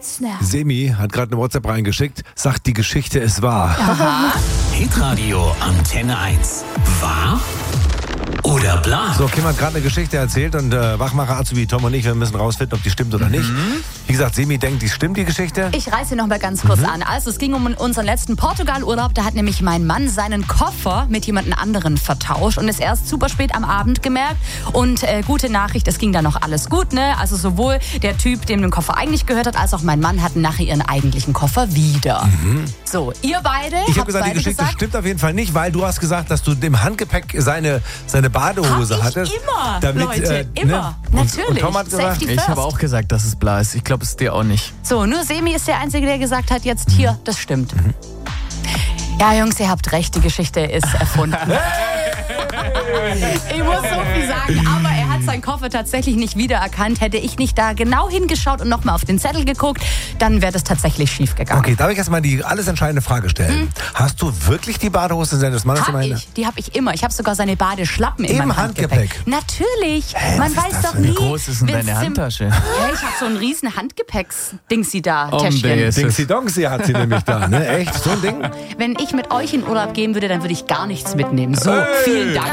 Metzner. Semi hat gerade eine WhatsApp reingeschickt, sagt, die Geschichte ist wahr. Aha. Hitradio Antenne 1. Wahr oder bla? So, Kim hat gerade eine Geschichte erzählt und Wachmacher Azubi Tom und ich, wir müssen rausfinden, ob die stimmt oder nicht. Wie gesagt, Semi denkt, die stimmt, die Geschichte. Ich reiße noch mal ganz kurz an. Also es ging um unseren letzten Portugal-Urlaub. Da hat nämlich mein Mann seinen Koffer mit jemand anderen vertauscht und ist erst super spät am Abend gemerkt. Und gute Nachricht, es ging dann noch alles gut, ne? Also sowohl der Typ, dem den Koffer eigentlich gehört hat, als auch mein Mann hatten nachher ihren eigentlichen Koffer wieder. So, ihr beide Ich habe habt gesagt, die beide Geschichte gesagt, stimmt auf jeden Fall nicht, weil du hast gesagt, dass du im Handgepäck seine Badehose hab ich hattest. immer, damit, Leute, immer. Natürlich. Und Tom hat gesagt, Safety Ich habe first. auch gesagt, dass es bla ist. Ich glaube, es ist dir auch nicht. So, nur Semi ist der Einzige, der gesagt hat, jetzt hier, das stimmt. Ja, Jungs, ihr habt recht, die Geschichte ist erfunden. Ich muss so viel sagen, aber er hat seinen Koffer tatsächlich nicht wiedererkannt. Hätte ich nicht da genau hingeschaut und nochmal auf den Zettel geguckt, dann wäre das tatsächlich schief gegangen. okay, darf ich erstmal die alles entscheidende Frage stellen? Hast du wirklich die Badehose seines Mannes Die habe ich immer. Ich habe sogar seine Badeschlappen in Im meinem Handgepäck. Handgepäck? Natürlich. Hä, Man was ist weiß das doch für eine nie. Wie groß ist denn wenn's deine Handtasche? Ja, ich habe so ein riesen Handgepäcks-Dingsi da, Oh, Täschchen. Bass. Dingsy Dongsy hat sie nämlich da, ne? Echt? So ein Ding? Wenn ich mit euch in Urlaub gehen würde, dann würde ich gar nichts mitnehmen. So, vielen Dank.